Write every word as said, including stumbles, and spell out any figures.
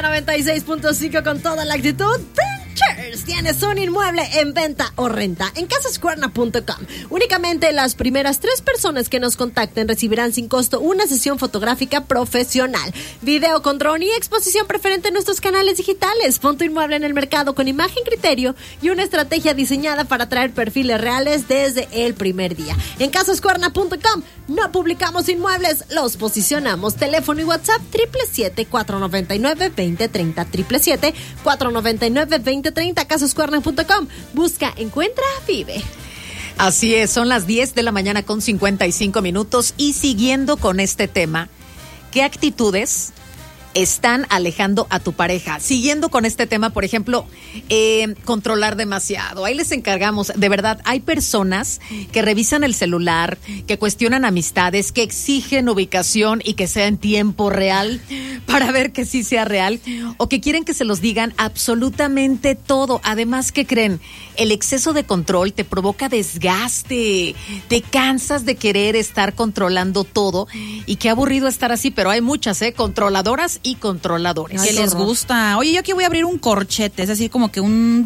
la noventa y seis punto cinco con toda la actitud. Cheers, tienes un inmueble en venta o renta en casas cuerna punto com. Únicamente las primeras tres personas que nos contacten recibirán sin costo una sesión fotográfica profesional, video con dron y exposición preferente en nuestros canales digitales. Pon tu inmueble en el mercado con imagen, criterio y una estrategia diseñada para traer perfiles reales desde el primer día. En casas cuerna punto com no publicamos inmuebles, los posicionamos. Teléfono y WhatsApp siete siete siete, cuatro nueve nueve, dos cero tres cero, siete siete siete, cuatro nueve nueve, dos cero treinta, casas cuerna punto com. Busca, encuentra, vive. Así es, son las diez de la mañana con cincuenta y cinco minutos y siguiendo con este tema, ¿qué actitudes están alejando a tu pareja? Siguiendo con este tema, por ejemplo, eh, controlar demasiado. Ahí les encargamos. De verdad, hay personas que revisan el celular, que cuestionan amistades, que exigen ubicación y que sea en tiempo real para ver que sí sea real, o que quieren que se los digan absolutamente todo. Además, ¿qué creen? El exceso de control te provoca desgaste. Te cansas de querer estar controlando todo y qué aburrido estar así, pero hay muchas, ¿eh? Controladoras y controladores. Que les gusta. Oye, yo aquí voy a abrir un corchete, es así como que un